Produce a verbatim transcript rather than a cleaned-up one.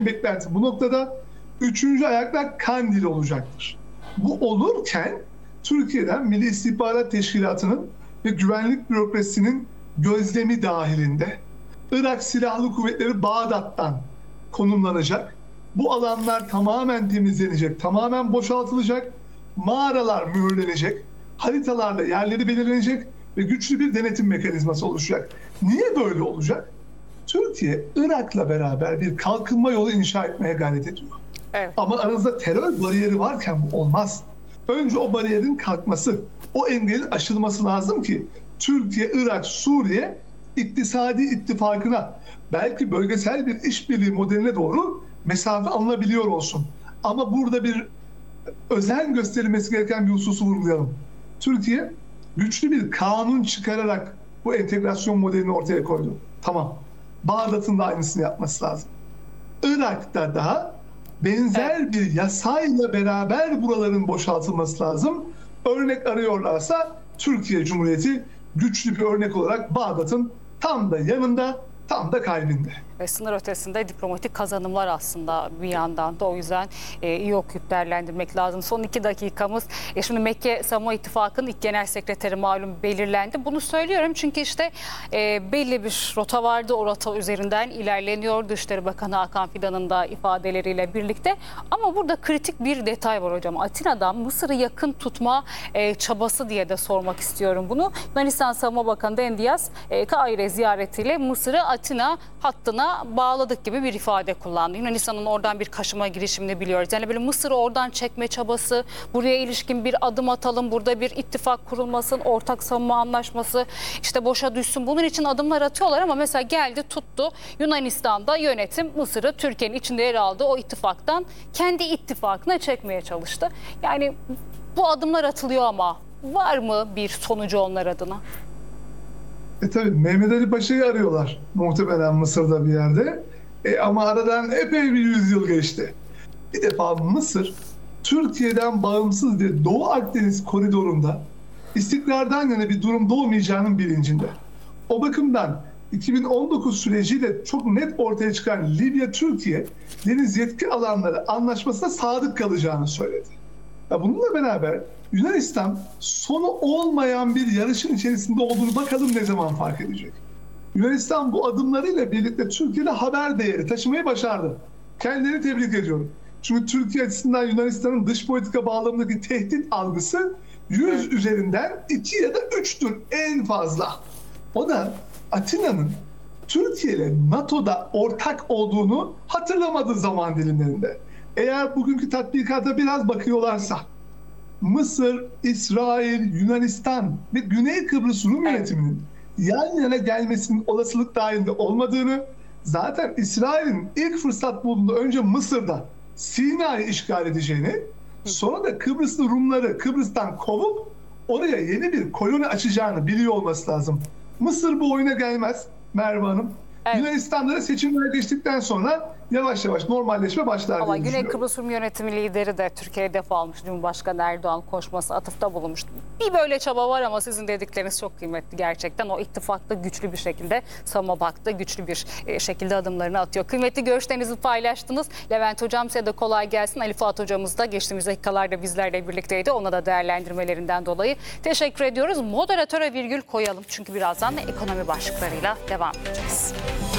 beklenti bu noktada. Üçüncü ayakta Kandil olacaktır. Bu olurken Türkiye'den Milli İstihbarat Teşkilatı'nın ve güvenlik bürokrasisinin gözlemi dahilinde Irak Silahlı Kuvvetleri Bağdat'tan konumlanacak. Bu alanlar tamamen temizlenecek, tamamen boşaltılacak, mağaralar mühürlenecek, haritalarla yerleri belirlenecek ve güçlü bir denetim mekanizması oluşacak. Niye böyle olacak? Türkiye, Irak'la beraber bir kalkınma yolu inşa etmeye gayret ediyor. Evet. Ama aranızda terör bariyeri varken bu olmaz. Önce o bariyerin kalkması, o engelin aşılması lazım ki Türkiye, Irak, Suriye iktisadi ittifakına, belki bölgesel bir işbirliği modeline doğru mesafe alınabiliyor olsun. Ama burada bir özen gösterilmesi gereken bir hususu vurgulayalım. Türkiye güçlü bir kanun çıkararak bu entegrasyon modelini ortaya koydu. Tamam. Bağdat'ın da aynısını yapması lazım. Irak'ta da benzer evet. bir yasayla beraber buraların boşaltılması lazım. Örnek arıyorlarsa Türkiye Cumhuriyeti güçlü bir örnek olarak Bağdat'ın tam da yanında, tam da kalbinde. Ve sınır ötesinde diplomatik kazanımlar aslında bir yandan da, o yüzden e, iyi okuyup değerlendirmek lazım. Son iki dakikamız. E, şimdi Mekke Savunma İttifakı'nın ilk genel sekreteri malum belirlendi. Bunu söylüyorum çünkü işte e, belli bir rota vardı. O rota üzerinden ilerleniyor. Dışişleri Bakanı Hakan Fidan'ın da ifadeleriyle birlikte. Ama burada kritik bir detay var hocam. Atina'dan Mısır'ı yakın tutma e, çabası diye de sormak istiyorum bunu. Yunanistan Savunma Bakanı Dendias e, Kahire ziyaretiyle Mısır'ı Atina hattına bağladık gibi bir ifade kullandı. Yunanistan'ın oradan bir kaşıma girişimini biliyoruz. Yani böyle Mısır'ı oradan çekme çabası, buraya ilişkin bir adım atalım, burada bir ittifak kurulmasın, ortak savunma anlaşması işte boşa düşsün. Bunun için adımlar atıyorlar ama mesela geldi tuttu Yunanistan'da yönetim Mısır'ı Türkiye'nin içinde yer aldığı o ittifaktan kendi ittifakına çekmeye çalıştı. Yani bu adımlar atılıyor ama var mı bir sonucu onlar adına? E tabii Mehmet Ali Paşa'yı arıyorlar muhtemelen Mısır'da bir yerde. E ama aradan epey bir yüzyıl geçti. Bir defa Mısır, Türkiye'den bağımsız bir Doğu Akdeniz koridorunda istikrardan yana bir durum doğmayacağının bilincinde. O bakımdan iki bin on dokuz süreciyle çok net ortaya çıkan Libya-Türkiye deniz yetki alanları anlaşmasına sadık kalacağını söyledi. Ya bununla beraber Yunanistan sonu olmayan bir yarışın içerisinde olduğunu bakalım ne zaman fark edecek. Yunanistan bu adımlarıyla birlikte Türkiye'de haber değeri taşımayı başardı. Kendilerini tebrik ediyorum. Çünkü Türkiye açısından Yunanistan'ın dış politika bağlamındaki tehdit algısı yüz evet. üzerinden iki ya da üçtür en fazla. O da Atina'nın Türkiye ile NATO'da ortak olduğunu hatırlamadığı zaman dilimlerinde. Eğer bugünkü tatbikata biraz bakıyorlarsa Mısır, İsrail, Yunanistan ve Güney Kıbrıs Rum yönetiminin yan yana gelmesinin olasılık dahilinde olmadığını, zaten İsrail'in ilk fırsat bulduğunda önce Mısır'da Sina'yı işgal edeceğini, sonra da Kıbrıslı Rumları Kıbrıs'tan kovup oraya yeni bir koloni açacağını biliyor olması lazım. Mısır bu oyuna gelmez Merve Hanım. Evet. Yunanistan'da da seçimler geçtikten sonra yavaş yavaş normalleşme başlar. Ama Güney Kıbrıs Rum Yönetimi lideri de Türkiye'ye hedef almış. Cumhurbaşkanı Erdoğan koşması atıfta bulunmuş. Bir böyle çaba var ama sizin dedikleriniz çok kıymetli gerçekten. O ittifakta güçlü bir şekilde, savunma baktı güçlü bir şekilde adımlarını atıyor. Kıymetli görüşlerinizi paylaştınız. Levent Hocam size de kolay gelsin. Ali Fuat Hocamız da geçtiğimiz dakikalarda bizlerle birlikteydi. Ona da değerlendirmelerinden dolayı teşekkür ediyoruz. Moderatöre virgül koyalım. Çünkü birazdan da ekonomi başlıklarıyla devam edeceğiz.